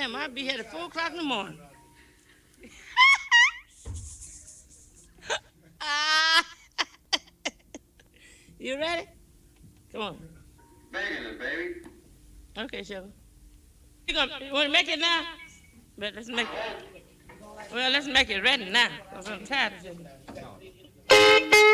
a.m. I'll be here at 4 o'clock in the morning. Ah, you ready? Come on. Banging it, baby. Okay, Sugar. You want to make it now? But let's make it. Well, let's make it ready now. Because I'm tired of it.